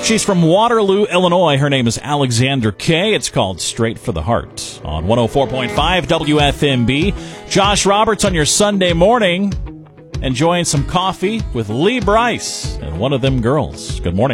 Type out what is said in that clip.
She's from Waterloo, Illinois. Her name is Alexander Kay. It's called Straight for the Heart on 104.5 WFMB. Josh Roberts on your Sunday morning, enjoying some coffee with Lee Bryce and one of them girls. Good morning.